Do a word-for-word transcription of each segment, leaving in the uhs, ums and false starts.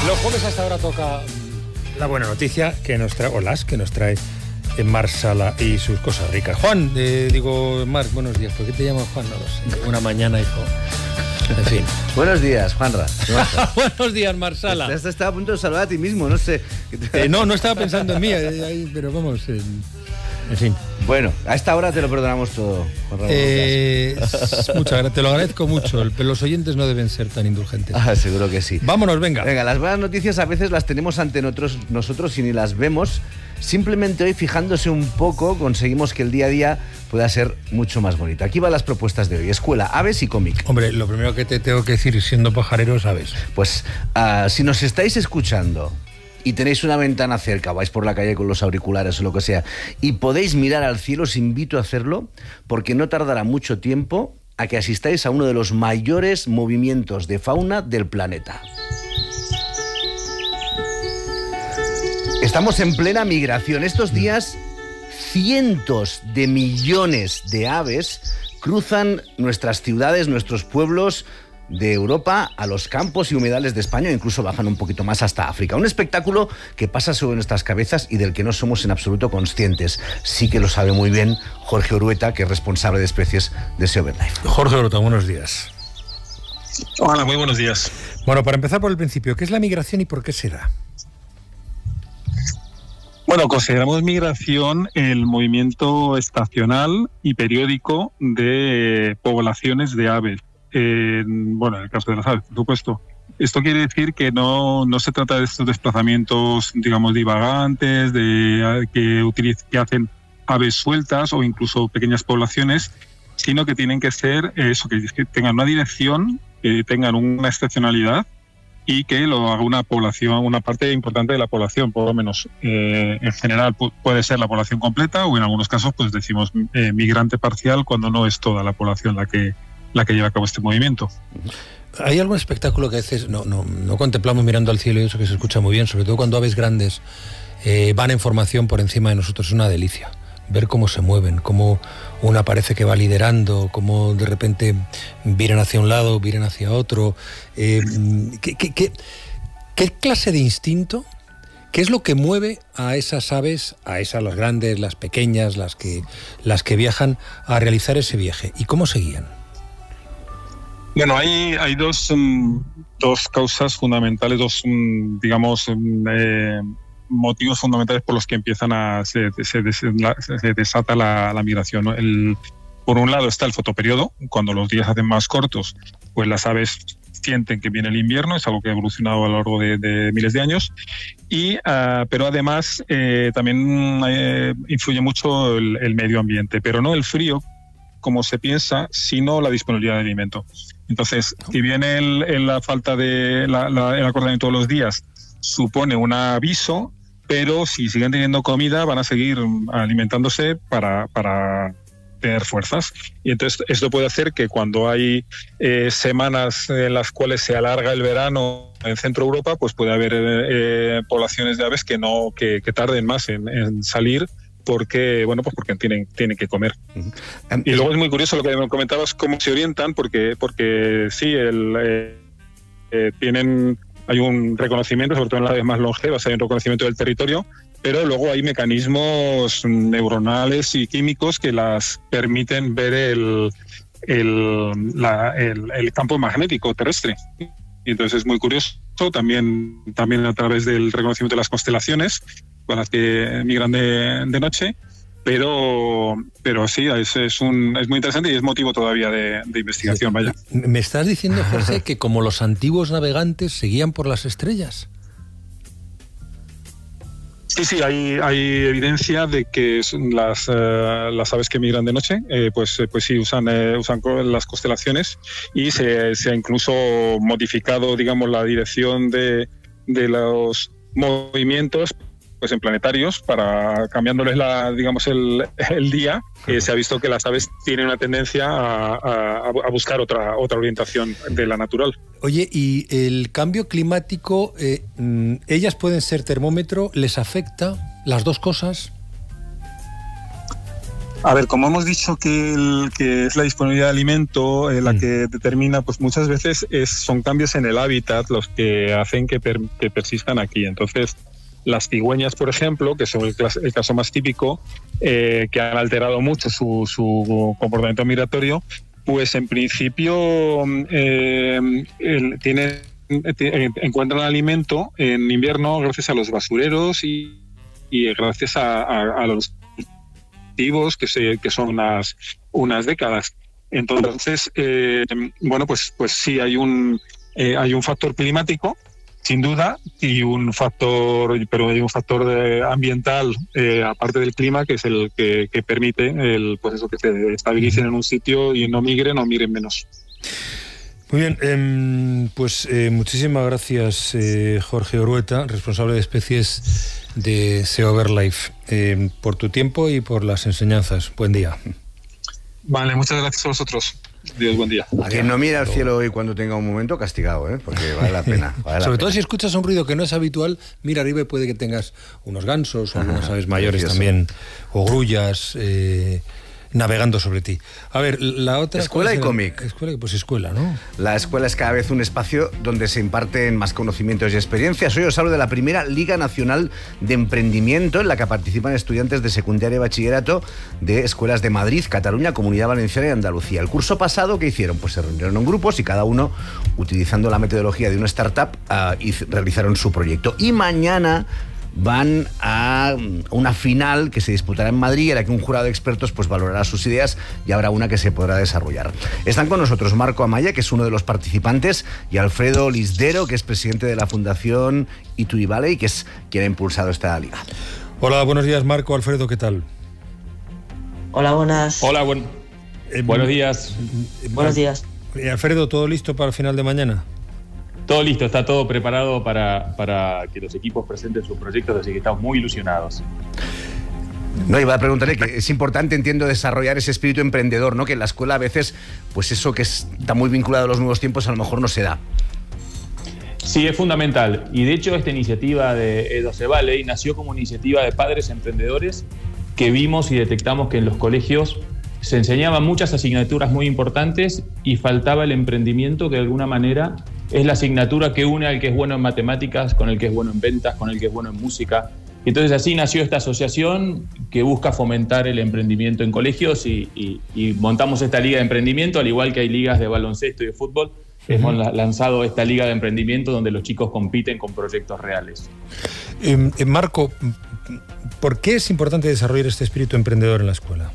Los jueves hasta ahora toca la buena noticia que nos trae, o las que nos trae Marc Sala y sus cosas ricas. Juan, eh, digo, Marc, buenos días. ¿Por qué te llamas Juan? No lo sé. Una mañana, hijo. En fin. Buenos días, Juanra. Buenos días, Marc Sala. Estás estaba a punto de saludar a ti mismo, no sé. Eh, no, no estaba pensando en mí, eh, pero vamos, eh, en fin. Bueno, a esta hora te lo perdonamos todo, Juan Ramón. Eh, muchas gracias, te lo agradezco mucho, pero los oyentes no deben ser tan indulgentes. Ah, seguro que sí. Vámonos, venga. Venga, las buenas noticias a veces las tenemos ante nosotros, nosotros y ni las vemos. Simplemente hoy, fijándose un poco, conseguimos que el día a día pueda ser mucho más bonito. Aquí van las propuestas de hoy: escuela, aves y cómic. Hombre, lo primero que te tengo que decir, siendo pajarero, sabes. Pues uh, si nos estáis escuchando y tenéis una ventana cerca, vais por la calle con los auriculares o lo que sea, y podéis mirar al cielo, os invito a hacerlo, porque no tardará mucho tiempo a que asistáis a uno de los mayores movimientos de fauna del planeta. Estamos en plena migración. Estos días, cientos de millones de aves cruzan nuestras ciudades, nuestros pueblos, de Europa a los campos y humedales de España, e incluso bajan un poquito más hasta África. Un espectáculo que pasa sobre nuestras cabezas y del que no somos en absoluto conscientes. Sí que lo sabe muy bien Jorge Orueta, que es responsable de especies de Sea Bird Life. Jorge Orueta, buenos días. Hola, muy buenos días. Bueno, para empezar por el principio, ¿qué es la migración y por qué se da? Bueno, consideramos migración el movimiento estacional y periódico de poblaciones de aves. Eh, bueno, en el caso de las aves, por supuesto. Esto quiere decir que no, no se trata de estos desplazamientos, digamos, divagantes, de, que, utiliz, que hacen aves sueltas o incluso pequeñas poblaciones, sino que tienen que ser eso, que, que tengan una dirección, que tengan una excepcionalidad y que lo haga una población, una parte importante de la población, por lo menos. Eh, en general pu- puede ser la población completa, o en algunos casos pues decimos eh, migrante parcial, cuando no es toda la población la que la que lleva a cabo este movimiento. ¿Hay algún espectáculo que a veces no, no, no contemplamos mirando al cielo, y eso que se escucha muy bien, sobre todo cuando aves grandes eh, van en formación por encima de nosotros? Es una delicia ver cómo se mueven, cómo una parece que va liderando, cómo de repente vienen hacia un lado, vienen hacia otro. Eh, ¿qué, qué, qué, ¿Qué clase de instinto, qué es lo que mueve a esas aves, a esas, las grandes, las pequeñas, las que, las que viajan, a realizar ese viaje? ¿Y cómo se guían? Bueno, hay, hay dos, um, dos causas fundamentales, dos, um, digamos, um, eh, motivos fundamentales por los que empiezan a se, se, se, se desata la, la migración, ¿no? El, por un lado está el fotoperiodo, cuando los días se hacen más cortos, pues las aves sienten que viene el invierno, es algo que ha evolucionado a lo largo de, de miles de años, y, uh, pero además eh, también eh, influye mucho el, el medio ambiente, pero no el frío, como se piensa, sino la disponibilidad de alimento. Entonces, si bien el, el, la falta de la, la, el acortamiento de los días supone un aviso, pero si siguen teniendo comida van a seguir alimentándose para, para tener fuerzas. Y entonces esto puede hacer que cuando hay eh, semanas en las cuales se alarga el verano en Centro Europa, pues puede haber eh, poblaciones de aves que no que, que tarden más en, en salir, porque bueno pues porque tienen tienen que comer. Uh-huh. Y luego es muy curioso lo que me comentabas, cómo se orientan, porque porque sí el eh, eh, tienen hay un reconocimiento, sobre todo en las aves más longevas hay un reconocimiento del territorio, pero luego hay mecanismos neuronales y químicos que las permiten ver el el, la, el, el campo magnético terrestre. Y entonces es muy curioso también también a través del reconocimiento de las constelaciones con las que migran de, de noche, pero pero sí, es, es, un, es muy interesante y es motivo todavía de, de investigación, vaya. ¿Me estás diciendo, Jorge, que como los antiguos navegantes seguían por las estrellas? Sí, sí, hay, hay evidencia de que las, uh, las aves que migran de noche, eh, pues, pues sí, usan, eh, usan las constelaciones, y se, se ha incluso modificado, digamos, la dirección de, de los movimientos pues en planetarios, para cambiándoles la, digamos, el, el día. Eh, se ha visto que las aves tienen una tendencia a, a, a buscar otra, otra orientación de la natural. Oye, ¿y el cambio climático, eh, ellas pueden ser termómetro, les afecta las dos cosas? A ver, como hemos dicho que, el, que es la disponibilidad de alimento eh, la Mm. que determina, pues muchas veces es, son cambios en el hábitat los que hacen que, per, que persistan aquí. Entonces, las cigüeñas, por ejemplo, que son el, el caso más típico, eh, que han alterado mucho su, su comportamiento migratorio, pues en principio eh, el, tienen, eh, encuentran alimento en invierno gracias a los basureros y, y gracias a, a, a los cultivos que, se, que son unas, unas décadas. Entonces, eh, bueno, pues, pues sí hay un, eh, hay un factor climático, sin duda, y un factor, pero hay un factor de ambiental, eh, aparte del clima, que es el que, que permite el, pues eso, que se estabilicen en un sitio y no migren o migren menos. Muy bien, eh, pues eh, muchísimas gracias, eh, Jorge Orueta, responsable de especies de SEO BirdLife, eh, por tu tiempo y por las enseñanzas. Buen día. Vale, muchas gracias a vosotros. Dios, buen día. A quien no mira al cielo hoy cuando tenga un momento, castigado, ¿eh? Porque vale la pena. Vale la Sobre pena. todo si escuchas un ruido que no es habitual, mira arriba y puede que tengas unos gansos o algunas Ajá, aves mayores precioso. también, o grullas eh, navegando sobre ti. A ver, la otra... Escuela ¿cuál y es? cómic. Escuela, pues escuela, ¿no? La escuela es cada vez un espacio donde se imparten más conocimientos y experiencias. Hoy os hablo de la primera Liga Nacional de Emprendimiento en la que participan estudiantes de secundaria y bachillerato de escuelas de Madrid, Cataluña, Comunidad Valenciana y Andalucía. El curso pasado, ¿qué hicieron? Pues se reunieron en grupos y cada uno, utilizando la metodología de una startup, uh, y realizaron su proyecto. Y mañana van a una final que se disputará en Madrid, en la que un jurado de expertos pues valorará sus ideas y habrá una que se podrá desarrollar. Están con nosotros Marco Amaya, que es uno de los participantes, y Alfredo Lisdero, que es presidente de la Fundación Ituri Valley, que es quien ha impulsado esta liga. Hola, buenos días, Marco. Alfredo, ¿qué tal? Hola, buenas. Hola, buen, Eh, buenos días. Buenos días. Eh, Alfredo, ¿todo listo para el final de mañana? Todo listo, está todo preparado para, para que los equipos presenten sus proyectos, así que estamos muy ilusionados. No, iba a preguntarle que es importante, entiendo, desarrollar ese espíritu emprendedor, ¿no? Que en la escuela a veces, pues eso que está muy vinculado a los nuevos tiempos, a lo mejor no se da. Sí, es fundamental. Y de hecho esta iniciativa de Edoce Valley nació como iniciativa de padres emprendedores que vimos y detectamos que en los colegios se enseñaban muchas asignaturas muy importantes y faltaba el emprendimiento, que de alguna manera es la asignatura que une al que es bueno en matemáticas, con el que es bueno en ventas, con el que es bueno en música. Entonces así nació esta asociación que busca fomentar el emprendimiento en colegios y, y, y montamos esta liga de emprendimiento, al igual que hay ligas de baloncesto y de fútbol. Uh-huh. Hemos lanzado esta liga de emprendimiento donde los chicos compiten con proyectos reales. Eh, eh, Marco, ¿por qué es importante desarrollar este espíritu emprendedor en la escuela?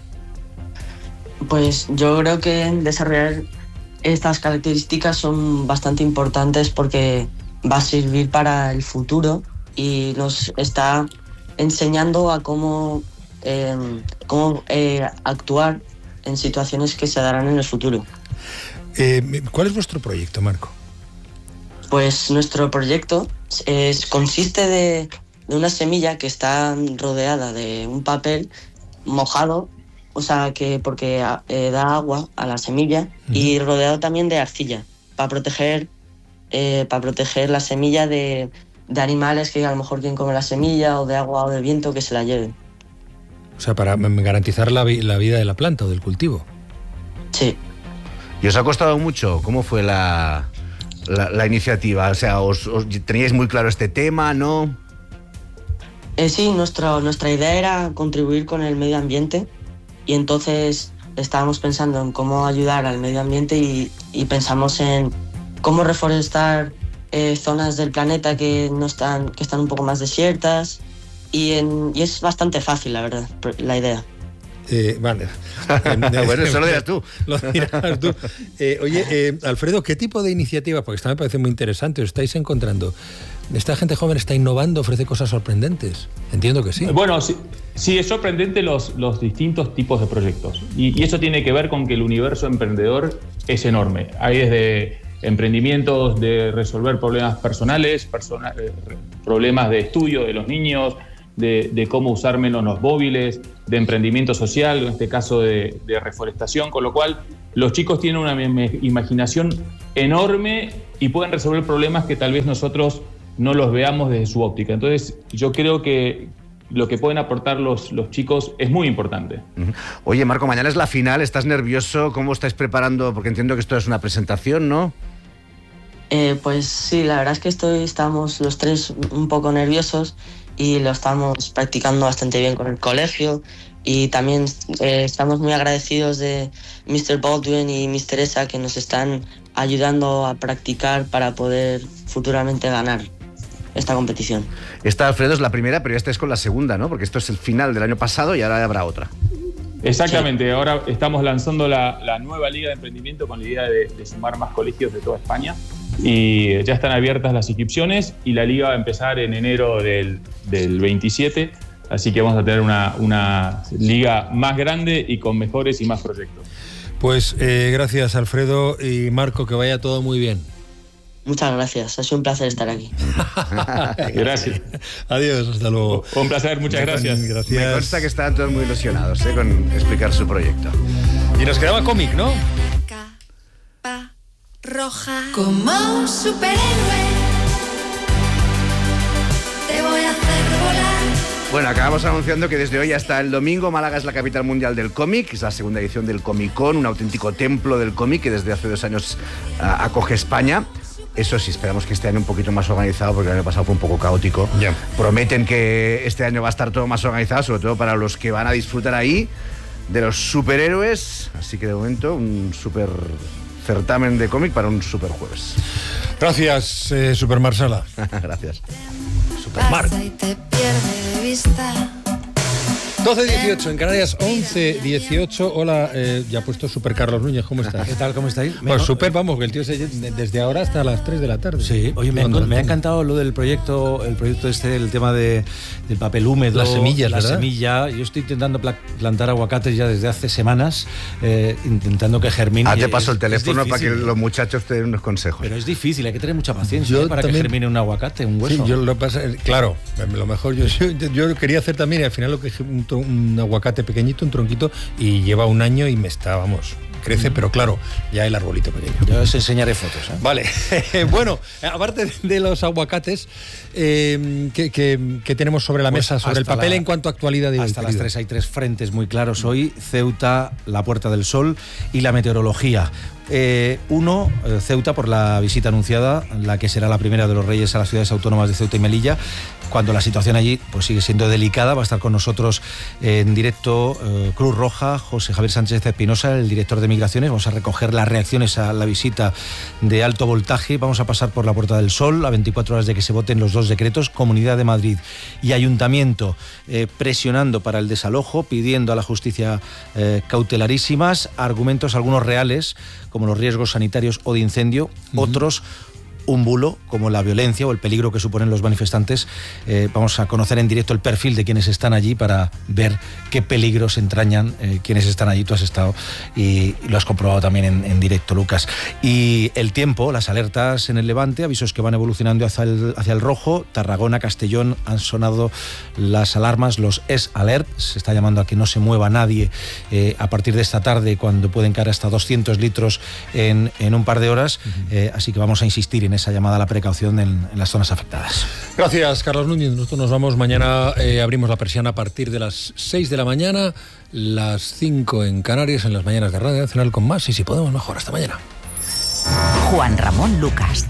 Pues yo creo que desarrollar estas características son bastante importantes porque va a servir para el futuro y nos está enseñando a cómo, eh, cómo eh, actuar en situaciones que se darán en el futuro. Eh, ¿Cuál es vuestro proyecto, Marco? Pues nuestro proyecto es, consiste de, de una semilla que está rodeada de un papel mojado, o sea, que porque eh, da agua a la semilla, uh-huh. y rodeado también de arcilla, para proteger, eh, para proteger la semilla de, de animales que a lo mejor quieren comer la semilla, o de agua o de viento que se la lleven. O sea, para garantizar la, vi- la vida de la planta o del cultivo. Sí. ¿Y os ha costado mucho? ¿Cómo fue la, la, la iniciativa? O sea, ¿os, os teníais muy claro este tema, no? Eh, sí, nuestra, nuestra idea era contribuir con el medio ambiente. Y entonces estábamos pensando en cómo ayudar al medio ambiente y, y pensamos en cómo reforestar eh, zonas del planeta que no están, que están un poco más desiertas. Y, en, y es bastante fácil, la verdad, la idea. Eh, vale. Bueno, eso lo dirás tú. Lo dirás tú. Eh, oye, eh, Alfredo, ¿qué tipo de iniciativa? Porque esta me parece muy interesante. ¿Os estáis encontrando? ¿Esta gente joven está innovando, ofrece cosas sorprendentes? Entiendo que sí. Bueno, sí, sí es sorprendente los, los distintos tipos de proyectos. Y, y eso tiene que ver con que el universo emprendedor es enorme. Hay desde emprendimientos de resolver problemas personales, persona, eh, problemas de estudio de los niños, de, de cómo usar menos los móviles, de emprendimiento social, en este caso de, de reforestación, con lo cual los chicos tienen una imaginación enorme y pueden resolver problemas que tal vez nosotros no los veamos desde su óptica. Entonces yo creo que, lo que pueden aportar los, los chicos es muy importante. Oye, Marco, mañana es la final, ¿estás nervioso? ¿Cómo estáis preparando? Porque entiendo que esto es una presentación, ¿no? Eh, pues sí, la verdad es que estoy, estamos los tres un poco nerviosos y lo estamos practicando bastante bien con el colegio, y también eh, estamos muy agradecidos de mister Baldwin y mister Esa, que nos están ayudando a practicar para poder futuramente ganar esta competición. Esta, Alfredo, es la primera, pero ya estáis con la segunda, ¿no? Porque esto es el final del año pasado y ahora habrá otra. Exactamente, sí. Ahora estamos lanzando la, la nueva Liga de Emprendimiento con la idea de, de sumar más colegios de toda España, y ya están abiertas las inscripciones y la liga va a empezar en enero del, del veintisiete, así que vamos a tener una, una liga más grande y con mejores y más proyectos. Pues eh, gracias, Alfredo y Marco, que vaya todo muy bien. Muchas gracias, ha sido un placer estar aquí. Gracias. Adiós, hasta luego. Un placer, muchas gracias. Gracias. Me consta que estaban todos muy ilusionados ¿eh? con explicar su proyecto. Y nos quedaba cómic, ¿no? Capa roja. Como un superhéroe te voy a hacer volar. Bueno, acabamos anunciando que desde hoy hasta el domingo Málaga es la capital mundial del cómic, es la segunda edición del Comic Con, un auténtico templo del cómic que desde hace dos años uh, acoge España. Eso sí, esperamos que este año un poquito más organizado, porque el año pasado fue un poco caótico. Yeah. Prometen que este año va a estar todo más organizado, sobre todo para los que van a disfrutar ahí de los superhéroes. Así que de momento un super certamen de cómic para un super jueves. Gracias, eh, Super Marsala. Gracias. Supermar. doce dieciocho en Canarias, once dieciocho. Hola, eh, ya ha puesto Super Carlos Núñez, ¿cómo estás? ¿Qué tal? ¿Cómo estáis? Pues súper, vamos, que el tío se desde ahora hasta las tres de la tarde. Sí, oye, me, me ha encantado lo del proyecto, el proyecto este, el tema de, del papel húmedo. Las semillas, la ¿verdad? semilla. Yo estoy intentando plantar aguacates ya desde hace semanas, eh, intentando que germine. Ah, te paso el teléfono difícil, para que los muchachos te den unos consejos. Pero es difícil, hay que tener mucha paciencia eh, para también, que germine un aguacate, un hueso. Sí, yo lo pasa, claro, lo mejor, yo, yo, yo quería hacer también, y al final lo que un, un aguacate pequeñito, un tronquito, y lleva un año y me está, vamos, crece, pero claro, ya el arbolito pequeño. Yo os enseñaré fotos. ¿eh? Vale. Bueno, aparte de los aguacates, eh, ¿qué, qué, qué tenemos sobre la pues mesa, sobre el papel la, en cuanto a actualidad? De hasta las tres hay tres frentes muy claros hoy: Ceuta, la Puerta del Sol y la meteorología. Eh, uno, eh, Ceuta, por la visita anunciada, la que será la primera de los Reyes a las ciudades autónomas de Ceuta y Melilla, cuando la situación allí pues sigue siendo delicada. Va a estar con nosotros eh, en directo eh, Cruz Roja, José Javier Sánchez Espinosa, el director de Migraciones. Vamos a recoger las reacciones a la visita de alto voltaje. Vamos a pasar por la Puerta del Sol a veinticuatro horas de que se voten los dos decretos. Comunidad de Madrid y Ayuntamiento eh, presionando para el desalojo, pidiendo a la justicia eh, cautelarísimas, argumentos algunos reales, como los riesgos sanitarios o de incendio, uh-huh. Otros un bulo, como la violencia o el peligro que suponen los manifestantes. Eh, vamos a conocer en directo el perfil de quienes están allí para ver qué peligros entrañan eh, quienes están allí. Tú has estado y, y lo has comprobado también en, en directo, Lucas. Y el tiempo, las alertas en el Levante, avisos que van evolucionando hacia el, hacia el rojo. Tarragona, Castellón, han sonado las alarmas, los S Alert. Se está llamando a que no se mueva nadie eh, a partir de esta tarde, cuando pueden caer hasta doscientos litros en, en un par de horas. Uh-huh. Eh, así que vamos a insistir en esa llamada a la precaución en, en las zonas afectadas. Gracias, Carlos Núñez. Nosotros nos vamos mañana, eh, abrimos la persiana a partir de las seis de la mañana, las cinco en Canarias, en las mañanas de Radio Nacional con más, y si podemos mejor. Hasta mañana. Juan Ramón Lucas.